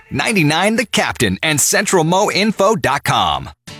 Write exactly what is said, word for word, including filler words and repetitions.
ninety-nine The Captain and Central Mo Info dot com.